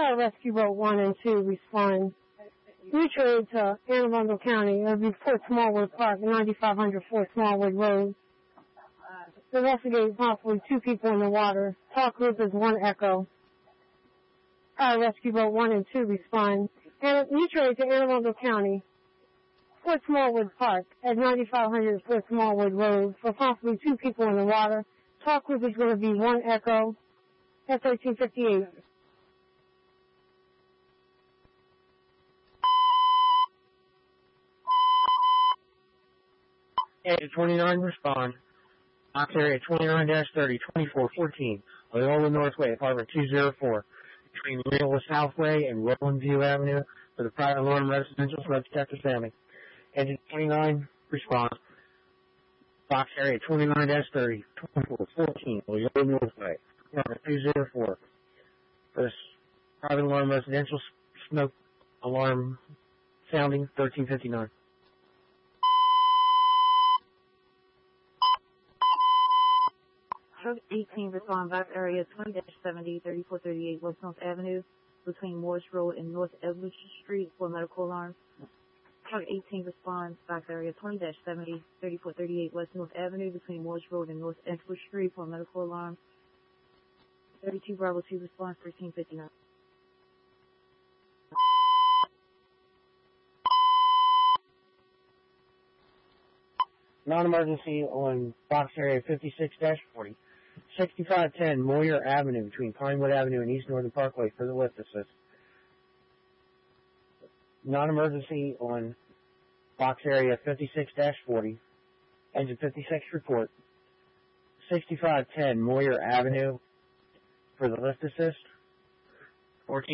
Fire Rescue Boat 1 and 2 respond mutually to Anne Arundel County. It'll be Fort Smallwood Park, 9500 Fort Smallwood Road. Investigate possibly 2 people in the water. Talk group is 1 Echo. Fire Rescue Boat 1 and 2 respond mutually to Anne Arundel County. Fort Smallwood Park at 9500 Fort Smallwood Road for possibly 2 people in the water. Talk group is going to be 1 Echo at 1358. Area 29 respond. Box area 29-30, 2414, Loyola Northway, apartment 204, between Loyola Southway and Roland View Avenue for the private alarm residential threat detector Sammy. Engine 29 respond. Box area 29-30, 2414, Loyola Northway, apartment 204, for this private alarm residential smoke alarm sounding 1359. Truck 18 respond box area 20-70, 3438 West North Avenue between Morris Road and North Edwards Street for medical alarms. Truck 18 responds box area 20-70, 3438 West North Avenue between Morris Road and North Edwards Street for medical alarms. 32 Bravo 2 responds 1359. Non-emergency on box area 56-40, 6510 Moyer Avenue between Pinewood Avenue and East Northern Parkway for the lift assist. Non-emergency on box area 56-40, engine 56 report, 6510 Moyer Avenue for the lift assist.